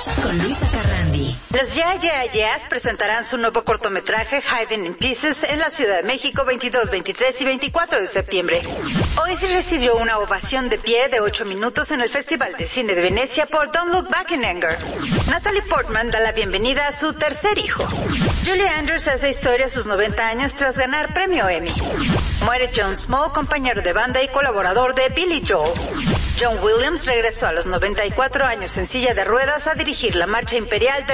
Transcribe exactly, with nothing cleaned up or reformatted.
con Luisa Carrandi. Los Yeah Yeah Yeahs presentarán su nuevo cortometraje Hiding in Pieces en la Ciudad de México veintidós, veintitrés y veinticuatro de septiembre. Oasis recibió una ovación de pie de ocho minutos en el Festival de Cine de Venecia por Don't Look Back in Anger. Natalie Portman da la bienvenida a su tercer hijo. Julie Andrews hace historia a sus noventa años tras ganar premio Emmy. Muere John Small, compañero de banda y colaborador de Billy Joel. John Williams regresó a los noventa y cuatro años en silla de ruedas a dirigir la marcha imperial de